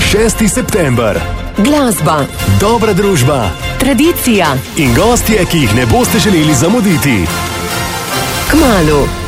6. september. Glasba, Dobra družba tradicija in gostje, ki jih ne boste želeli zamuditi. kmalu.